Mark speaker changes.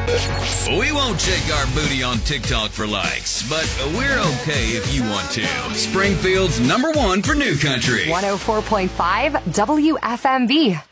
Speaker 1: We won't shake our booty on TikTok for likes, but we're okay if you want to. Springfield's #1 for New Country.
Speaker 2: 104.5 WFMB.